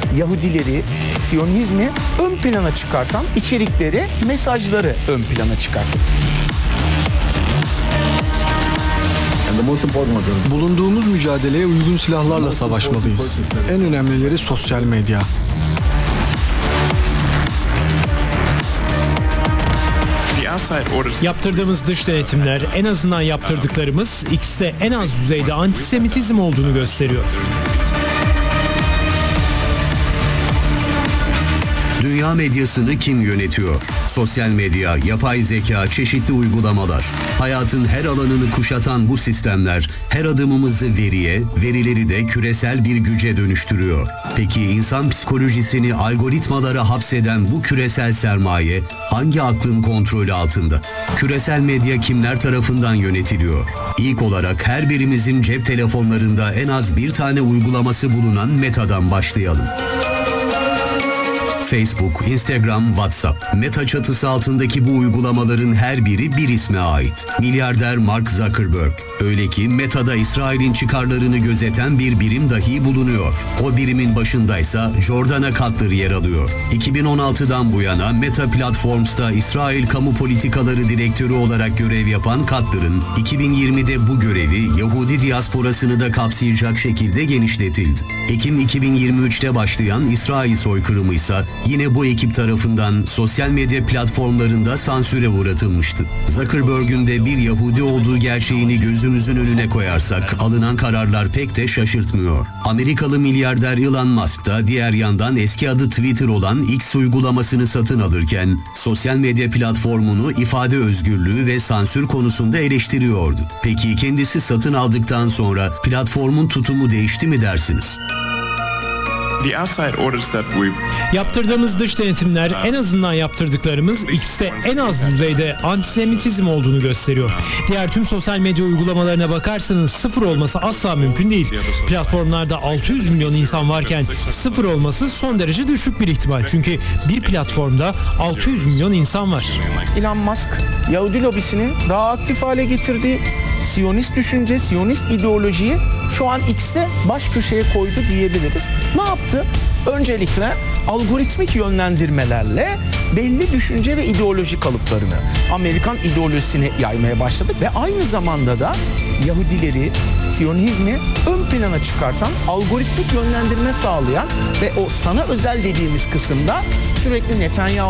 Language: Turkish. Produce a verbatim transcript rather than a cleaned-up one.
Yahudileri, Siyonizmi ön plana çıkartan içerikleri, mesajları ön plana çıkartır. Bulunduğumuz mücadeleye uygun silahlarla savaşmalıyız. En önemlileri sosyal medya. Yaptırdığımız dış denetimler, en azından yaptırdıklarımız X'te en az düzeyde antisemitizm olduğunu gösteriyor. Dünya medyasını kim yönetiyor? Sosyal medya, yapay zeka, çeşitli uygulamalar. Hayatın her alanını kuşatan bu sistemler her adımımızı veriye, verileri de küresel bir güce dönüştürüyor. Peki insan psikolojisini algoritmalara hapseden bu küresel sermaye hangi aklın kontrolü altında? Küresel medya kimler tarafından yönetiliyor? İlk olarak her birimizin cep telefonlarında en az bir tane uygulaması bulunan Meta'dan başlayalım. Facebook, Instagram, WhatsApp, Meta çatısı altındaki bu uygulamaların her biri bir isme ait. Milyarder Mark Zuckerberg. Öyle ki Meta'da İsrail'in çıkarlarını gözeten bir birim dahi bulunuyor. O birimin başındaysa Jordana Cutler yer alıyor. iki bin on altıdan bu yana Meta Platforms'ta İsrail Kamu Politikaları Direktörü olarak görev yapan Cutler'ın iki bin yirmide bu görevi Yahudi diasporasını da kapsayacak şekilde genişletildi. Ekim iki bin yirmi üçte başlayan İsrail soykırımı ise yine bu ekip tarafından sosyal medya platformlarında sansüre uğratılmıştı. Zuckerberg'ün de bir Yahudi olduğu gerçeğini gözümüzün önüne koyarsak alınan kararlar pek de şaşırtmıyor. Amerikalı milyarder Elon Musk da diğer yandan eski adı Twitter olan X uygulamasını satın alırken sosyal medya platformunu ifade özgürlüğü ve sansür konusunda eleştiriyordu. Peki kendisi satın aldıktan sonra platformun tutumu değişti mi dersiniz? Yaptırdığımız dış denetimler, en azından yaptırdıklarımız X'te en az düzeyde antisemitizm olduğunu gösteriyor. Diğer tüm sosyal medya uygulamalarına bakarsanız sıfır olması asla mümkün değil. Platformlarda altı yüz milyon insan varken sıfır olması son derece düşük bir ihtimal. Çünkü bir platformda altı yüz milyon insan var. Elon Musk, Yahudi lobisini daha aktif hale getirdi. Siyonist düşünce, Siyonist ideolojiyi şu an X'te baş köşeye koydu diyebiliriz. Ne yaptı? Öncelikle algoritmik yönlendirmelerle belli düşünce ve ideoloji kalıplarını, Amerikan ideolojisini yaymaya başladı ve aynı zamanda da Yahudileri, Siyonizmi ön plana çıkartan, algoritmik yönlendirme sağlayan ve o sana özel dediğimiz kısımda sürekli Netanyahu